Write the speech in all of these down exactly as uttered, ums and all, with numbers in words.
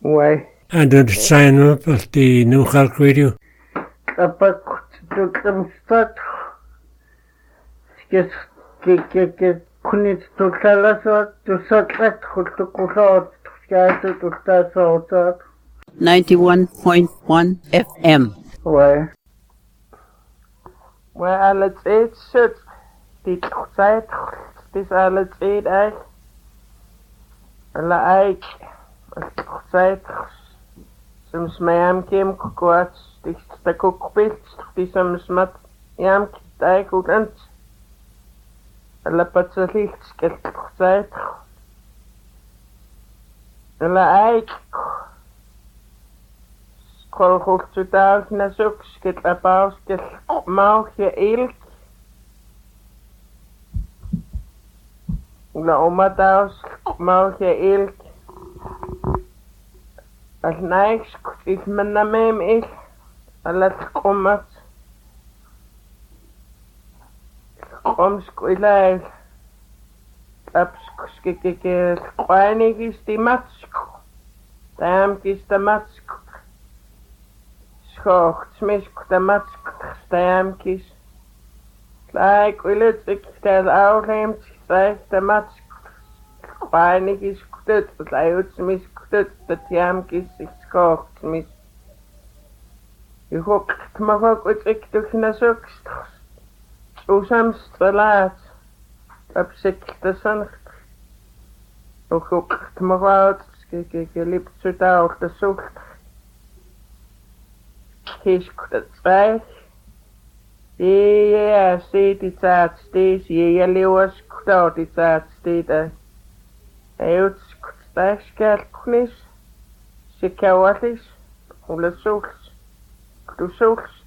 Wai. Adod sign up at the New Halk Radio. Tapak tutam stat. Skes ke ke ke kunit tutala so tu satlat khultu kusot skaitu tutasa otat. ninety-one point one F M. Wai. Wai alles eet shit. Die tijd is alles eet ei. Alla ei. Tijd. Soms mij am kem kwaad. Die sta kokpit. Die soms mat jam ei goed en. Alla patsalit sket tijd. Alla ei. Kol goed zu dag na zoek sket abaus sket mau je eelk. La oma daus mau je eelk. Al naiks ik men na mem ik. Alat komat. Kom skuilai. Aps skikike kwainig is die matsk. Dam is de matsk. Schocht smisk de matsk. Dam kis. Like will it ik dat oulemt. Zeg de matsk. Kwainig is kut. Like smisk kut. Dat jam kis ik schocht smisk. Je hoekt maar ook wat ik toch na zoekst. Zo soms verlaat. Op zich de zon. Je hoekt maar wat. Je liep zo daar de zoekt. Kies dat zwijg. Ja, zie die tijd steeds. Ja, leeuwers daar die tijd steeds. Hij heeft zwijg scherknis. Ze kouwat is. Hoe zoekt. Du zoekst.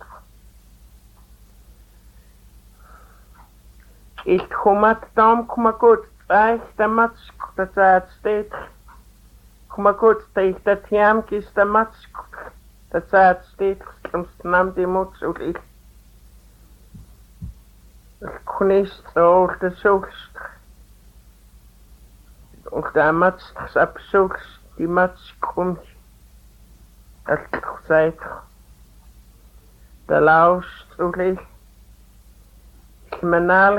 Ik kom uit dam, kom maar goed. Zeg, de matsk, dat het steeds. Kom maar goed, tegen dat jamk is de matsk. Dat het steeds. Soms nam die moed zo lief. Ik kon niet zo de zoekst. Ook de matsk is op zoekst. Die matsk komt. Dat ik zei. De laus, zo lief. Ik ben